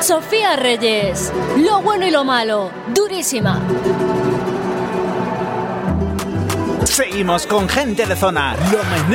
Sofía Reyes, lo bueno y lo malo, durísima. Seguimos con Gente de Zona. Lo